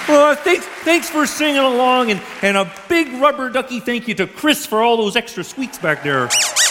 Thanks for singing along, and a big rubber ducky thank you to Chris for all those extra squeaks back there.